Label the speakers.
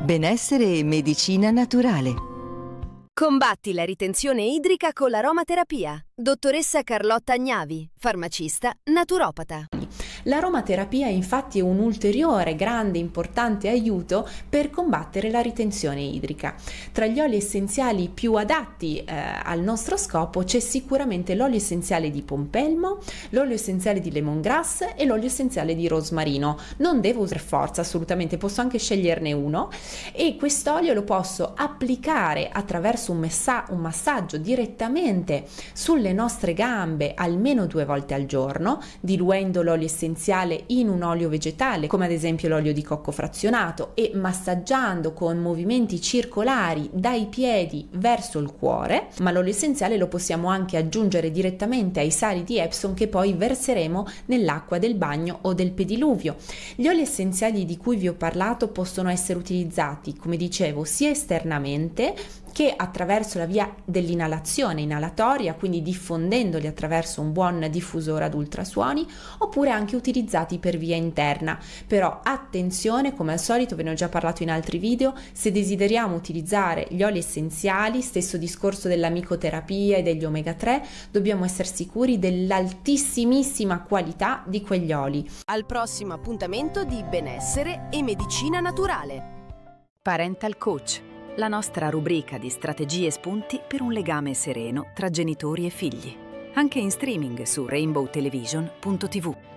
Speaker 1: Benessere e medicina naturale.
Speaker 2: Combatti la ritenzione idrica con l'aromaterapia. Dottoressa Carlotta Agnavi, farmacista, naturopata.
Speaker 3: L'aromaterapia infatti è un ulteriore grande importante aiuto per combattere la ritenzione idrica. Tra gli oli essenziali più adatti al nostro scopo c'è sicuramente l'olio essenziale di pompelmo, l'olio essenziale di lemongrass e l'olio essenziale di rosmarino. Non devo usare forza, assolutamente, posso anche sceglierne uno, e quest'olio lo posso applicare attraverso un massaggio direttamente sulle nostre gambe almeno 2 volte al giorno, diluendo l'olio essenziale in un olio vegetale come ad esempio l'olio di cocco frazionato e massaggiando con movimenti circolari dai piedi verso il cuore. Ma l'olio essenziale lo possiamo anche aggiungere direttamente ai sali di Epsom che poi verseremo nell'acqua del bagno o del pediluvio. Gli oli essenziali di cui vi ho parlato possono essere utilizzati, come dicevo, sia esternamente che attraverso la via dell'inalazione inalatoria, quindi diffondendoli attraverso un buon diffusore ad ultrasuoni, oppure anche utilizzati per via interna. Però attenzione, come al solito ve ne ho già parlato in altri video, se desideriamo utilizzare gli oli essenziali, stesso discorso della micoterapia e degli omega 3, dobbiamo essere sicuri dell'altissimissima qualità di quegli oli.
Speaker 2: Al prossimo appuntamento di Benessere e Medicina Naturale.
Speaker 4: Parental Coach, la nostra rubrica di strategie e spunti per un legame sereno tra genitori e figli. Anche in streaming su rainbowtelevision.tv.